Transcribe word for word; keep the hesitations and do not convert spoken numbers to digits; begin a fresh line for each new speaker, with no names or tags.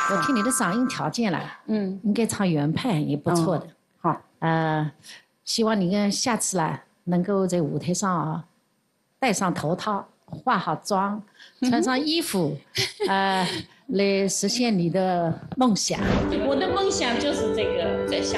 我听你的嗓音条件了，
嗯，
应该唱原配也不错的。
嗯、好，
呃，希望你跟下次啦，能够在舞台上啊，戴上头套，化好妆，穿上衣服，呃，来实现你的梦想。
我的梦想就是这个，在想。